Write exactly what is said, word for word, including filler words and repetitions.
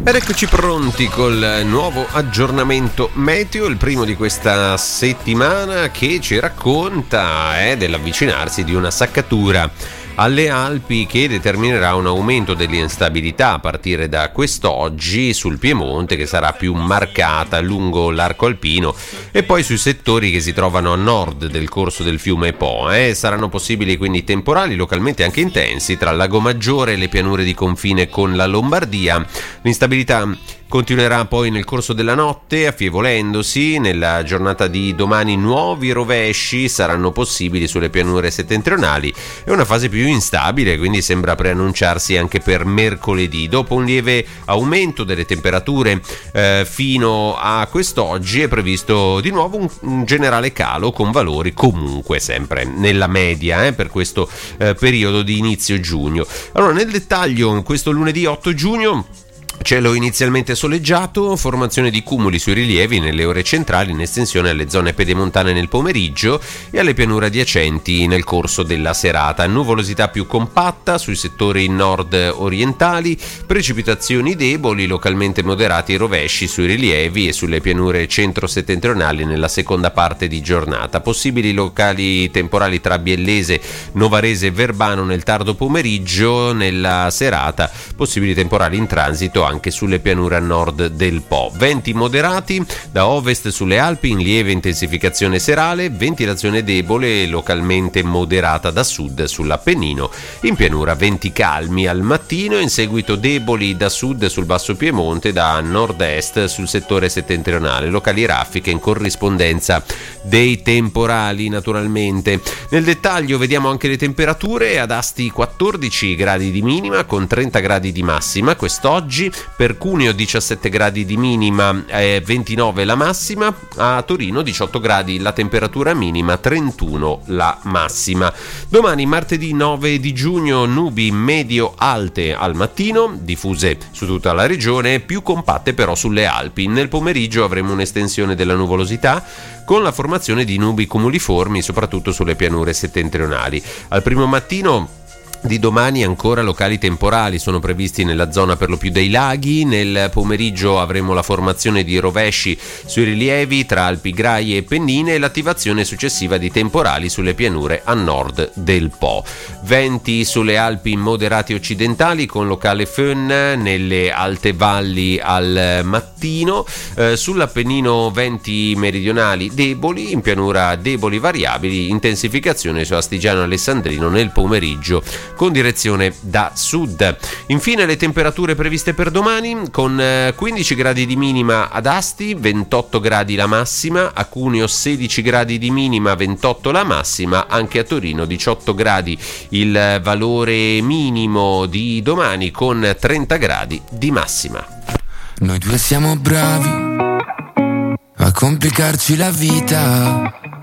Ed eccoci pronti col nuovo aggiornamento meteo, il primo di questa settimana, che ci racconta eh, dell'avvicinarsi di una saccatura alle Alpi che determinerà un aumento dell'instabilità a partire da quest'oggi sul Piemonte, che sarà più marcata lungo l'arco alpino e poi sui settori che si trovano a nord del corso del fiume Po. Eh. Saranno possibili quindi temporali localmente anche intensi tra Lago Maggiore e le pianure di confine con la Lombardia. L'instabilità continuerà poi nel corso della notte, affievolendosi. Nella giornata di domani nuovi rovesci saranno possibili sulle pianure settentrionali. È una fase più instabile, quindi sembra preannunciarsi anche per mercoledì. Dopo un lieve aumento delle temperature eh, fino a quest'oggi, è previsto di nuovo un, un generale calo con valori comunque sempre nella media eh, per questo eh, periodo di inizio giugno. Allora, nel dettaglio, questo lunedì otto giugno, cielo inizialmente soleggiato, formazione di cumuli sui rilievi nelle ore centrali in estensione alle zone pedemontane nel pomeriggio e alle pianure adiacenti nel corso della serata. Nuvolosità più compatta sui settori nord orientali, precipitazioni deboli, localmente moderati rovesci sui rilievi e sulle pianure centro-settentrionali nella seconda parte di giornata. Possibili locali temporali tra Biellese, Novarese e Verbano nel tardo pomeriggio. Nella serata possibili temporali in transito anche sulle pianure a nord del Po. Venti moderati da ovest sulle Alpi in lieve intensificazione serale, ventilazione debole localmente moderata da sud sull'Appennino. In pianura venti calmi al mattino, in seguito deboli da sud sul basso Piemonte, da nord-est sul settore settentrionale, locali raffiche in corrispondenza dei temporali naturalmente. Nel dettaglio vediamo anche le temperature: ad Asti quattordici gradi di minima con trenta gradi di massima quest'oggi, per Cuneo diciassette gradi di minima e ventinove la massima, a Torino diciotto gradi la temperatura minima, trentuno la massima. Domani martedì nove di giugno, nubi medio-alte al mattino, diffuse su tutta la regione, più compatte però sulle Alpi. Nel pomeriggio avremo un'estensione della nuvolosità con la formazione di nubi cumuliformi soprattutto sulle pianure settentrionali. Al primo mattino di domani ancora locali temporali sono previsti nella zona per lo più dei laghi. Nel pomeriggio avremo la formazione di rovesci sui rilievi tra Alpi Graie e Pennine e l'attivazione successiva di temporali sulle pianure a nord del Po. Venti sulle Alpi moderati occidentali con locale föhn nelle alte valli al mattino. Eh, sull'Appennino venti meridionali deboli, in pianura deboli variabili, intensificazione su Astigiano Alessandrino nel pomeriggio con direzione da sud. Infine le temperature previste per domani, con quindici gradi di minima ad Asti, ventotto gradi la massima, a Cuneo sedici gradi di minima, ventotto la massima, anche a Torino diciotto gradi il valore minimo di domani con trenta gradi di massima. Noi due siamo bravi a complicarci la vita,